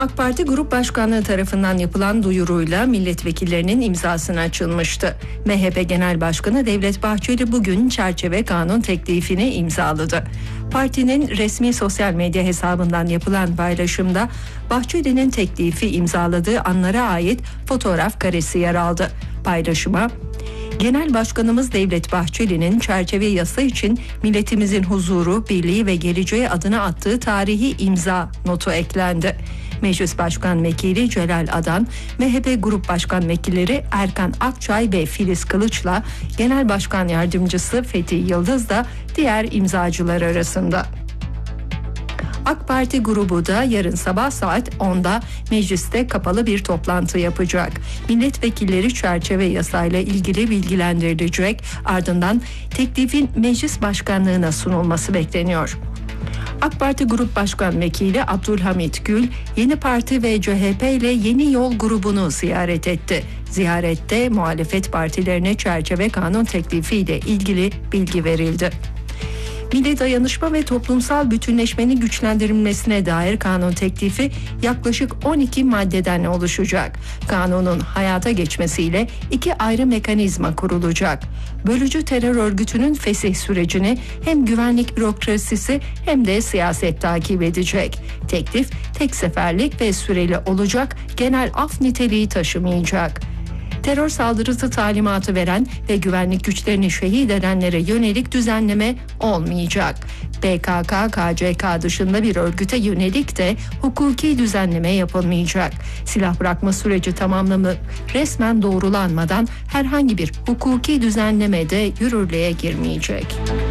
AK Parti Grup Başkanlığı tarafından yapılan duyuruyla milletvekillerinin imzasına açılmıştı. MHP Genel Başkanı Devlet Bahçeli bugün çerçeve kanun teklifini imzaladı. Partinin resmi sosyal medya hesabından yapılan paylaşımda Bahçeli'nin teklifi imzaladığı anlara ait fotoğraf karesi yer aldı. Paylaşıma Genel Başkanımız Devlet Bahçeli'nin çerçeve yasa için milletimizin huzuru, birliği ve geleceği adına attığı tarihi imza notu eklendi. Meclis Başkan Vekili Celal Adan, MHP Grup Başkan Vekilleri Erkan Akçay ve Filiz Kılıç'la Genel Başkan Yardımcısı Fethi Yıldız da diğer imzacılar arasında. AK Parti grubu da yarın sabah saat 10'da mecliste kapalı bir toplantı yapacak. Milletvekilleri çerçeve yasayla ilgili bilgilendirilecek, ardından teklifin meclis başkanlığına sunulması bekleniyor. AK Parti Grup Başkan Vekili Abdülhamit Gül, Yeni Parti ve CHP ile Yeni Yol grubunu ziyaret etti. Ziyarette muhalefet partilerine çerçeve kanun teklifiyle ilgili bilgi verildi. Milli dayanışma ve toplumsal bütünleşmenin güçlendirilmesine dair kanun teklifi yaklaşık 12 maddeden oluşacak. Kanunun hayata geçmesiyle 2 ayrı mekanizma kurulacak. Bölücü terör örgütünün fesih sürecini hem güvenlik bürokrasisi hem de siyaset takip edecek. Teklif tek seferlik ve süreli olacak, genel af niteliği taşımayacak. Terör saldırısı talimatı veren ve güvenlik güçlerini şehit edenlere yönelik düzenleme olmayacak. PKK, KCK dışında bir örgüte yönelik de hukuki düzenleme yapılmayacak. Silah bırakma süreci tamamlanıp resmen doğrulanmadan herhangi bir hukuki düzenleme de yürürlüğe girmeyecek.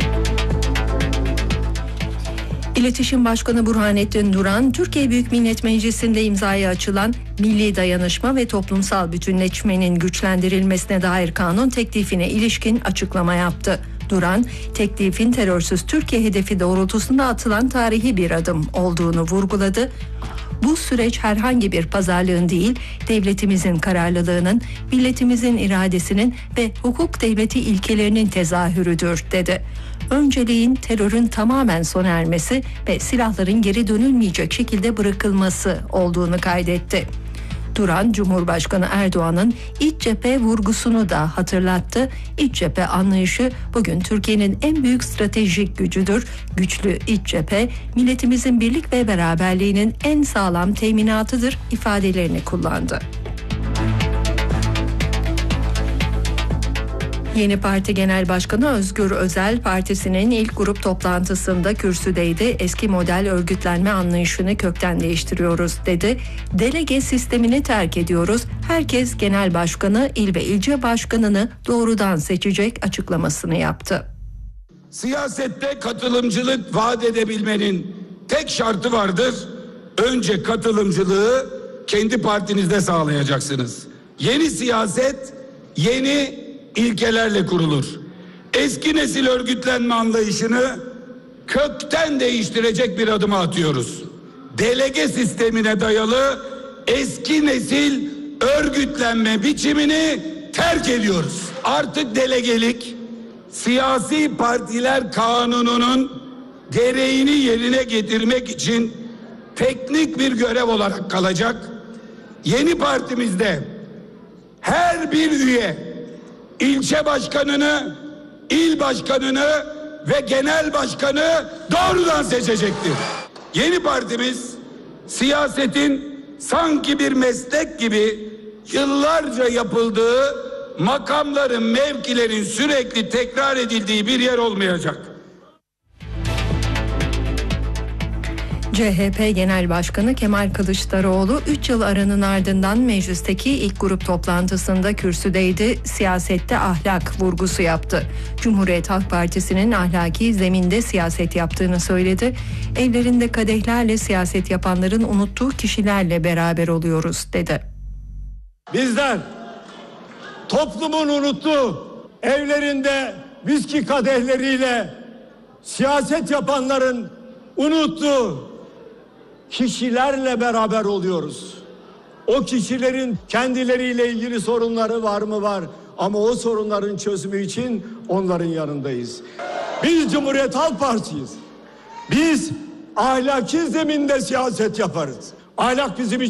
İletişim Başkanı Burhanettin Duran, Türkiye Büyük Millet Meclisi'nde imzaya açılan Milli Dayanışma ve Toplumsal Bütünleşmenin güçlendirilmesine dair kanun teklifine ilişkin açıklama yaptı. Duran, teklifin terörsüz Türkiye hedefi doğrultusunda atılan tarihi bir adım olduğunu vurguladı. Bu süreç herhangi bir pazarlığın değil, devletimizin kararlılığının, milletimizin iradesinin ve hukuk devleti ilkelerinin tezahürüdür, dedi. Önceliğin terörün tamamen sona ermesi ve silahların geri dönülmeyecek şekilde bırakılması olduğunu kaydetti. Duran, Cumhurbaşkanı Erdoğan'ın iç cephe vurgusunu da hatırlattı. İç cephe anlayışı bugün Türkiye'nin en büyük stratejik gücüdür. Güçlü iç cephe, milletimizin birlik ve beraberliğinin en sağlam teminatıdır ifadelerini kullandı. Yeni Parti Genel Başkanı Özgür Özel, partisinin ilk grup toplantısında kürsüdeydi. Eski model örgütlenme anlayışını kökten değiştiriyoruz, dedi. Delege sistemini terk ediyoruz. Herkes genel başkanı, il ve ilçe başkanını doğrudan seçecek açıklamasını yaptı. Siyasette katılımcılık vaat edebilmenin tek şartı vardır. Önce katılımcılığı kendi partinizde sağlayacaksınız. Yeni siyaset yeni ilkelerle kurulur. Eski nesil örgütlenme anlayışını kökten değiştirecek bir adım atıyoruz. Delege sistemine dayalı eski nesil örgütlenme biçimini terk ediyoruz. Artık delegelik siyasi partiler kanununun gereğini yerine getirmek için teknik bir görev olarak kalacak. Yeni partimizde her bir üye ilçe başkanını, il başkanını ve genel başkanı doğrudan seçecektir. Yeni partimiz siyasetin sanki bir meslek gibi yıllarca yapıldığı, makamların, mevkilerin sürekli tekrar edildiği bir yer olmayacak. CHP Genel Başkanı Kemal Kılıçdaroğlu 3 yıl aranın ardından meclisteki ilk grup toplantısında kürsüdeydi. Siyasette ahlak vurgusu yaptı. Cumhuriyet Halk Partisi'nin ahlaki zeminde siyaset yaptığını söyledi. Evlerinde kadehlerle siyaset yapanların unuttuğu kişilerle beraber oluyoruz, dedi. Bizler toplumun unuttuğu, evlerinde viski kadehleriyle siyaset yapanların unuttuğu kişilerle beraber oluyoruz. O kişilerin kendileriyle ilgili sorunları var mı? Var. Ama o sorunların çözümü için onların yanındayız. Biz Cumhuriyet Halk Partisi'yiz. Biz ahlaki zeminde siyaset yaparız. Ahlak bizim